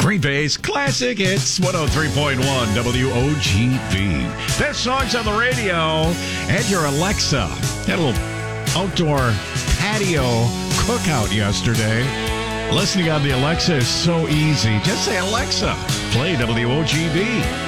Green Bay's classic hits, 103.1 WOGB. Best songs on the radio and your Alexa. Had a little outdoor patio cookout yesterday. Listening on the Alexa is so easy. Just say, Alexa, play WOGB.